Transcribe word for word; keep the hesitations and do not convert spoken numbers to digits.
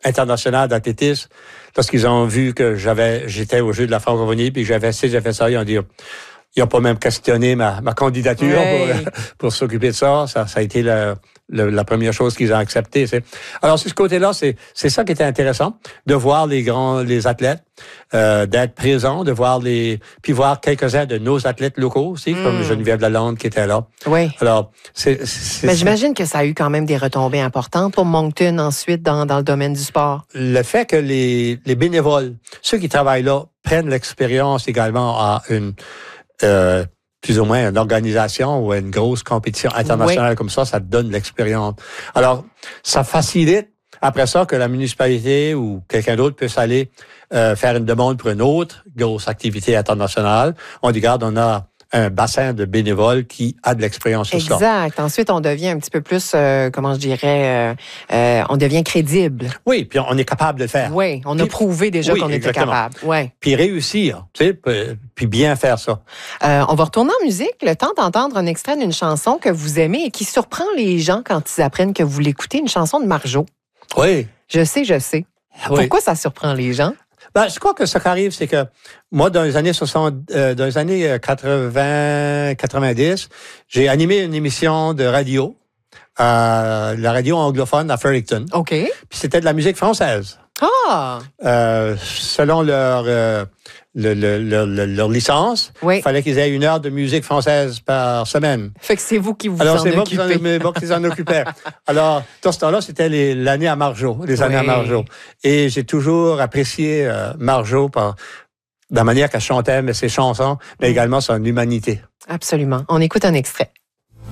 international d'athlétisme, lorsqu'ils ont vu que j'avais, j'étais au Jeu de la francophonie, puis que j'avais fait, j'avais fait ça, ils ont dit, ils n'ont pas même questionné ma, ma candidature ouais. pour, pour s'occuper de ça. Ça, ça a été la, la, la première chose qu'ils ont acceptée. C'est. Alors, sur ce côté-là, c'est, c'est ça qui était intéressant, de voir les grands, les athlètes, euh, d'être présents, de voir les, puis voir quelques-uns de nos athlètes locaux aussi, mm. comme Geneviève Lalonde qui était là. Oui. Alors, c'est, c'est Mais j'imagine que ça a eu quand même des retombées importantes pour Moncton ensuite dans, dans le domaine du sport. Le fait que les, les bénévoles, ceux qui travaillent là, prennent l'expérience également à une, Euh, plus ou moins une organisation ou une grosse compétition internationale oui. comme ça, ça te donne l'expérience. Alors, ça facilite, après ça, que la municipalité ou quelqu'un d'autre puisse aller euh, faire une demande pour une autre grosse activité internationale. On dit, regarde, on a un bassin de bénévoles qui a de l'expérience sur ça. Exact. Ensuite, on devient un petit peu plus, euh, comment je dirais, euh, euh, on devient crédible. Oui, puis on est capable de le faire. Oui, on puis, a prouvé déjà oui, qu'on exactement. était capable. Ouais. Puis réussir, tu sais, puis bien faire ça. Euh, on va retourner en musique. Le temps d'entendre un extrait d'une chanson que vous aimez et qui surprend les gens quand ils apprennent que vous l'écoutez, une chanson de Marjo. Oui. Je sais, je sais. Oui. Pourquoi ça surprend les gens? Ben, je crois que ce qui arrive, c'est que moi, dans les années soixante, euh, dans les années quatre-vingts, quatre-vingt-dix, j'ai animé une émission de radio, euh, la radio anglophone à Fredericton. OK. Puis c'était de la musique française. Ah! Euh, selon leur, euh, le, le, le, le, leur licence, il oui. fallait qu'ils aient une heure de musique française par semaine. Fait que c'est vous qui vous Alors, en c'est occupez. Alors, c'est moi qui s'en occupais. Alors, dans ce temps-là, c'était les, l'année à Marjo, les années oui. à Marjo. Et j'ai toujours apprécié euh, Marjo par la manière qu'elle chantait mais ses chansons, mais mm. également son humanité. Absolument. On écoute un extrait.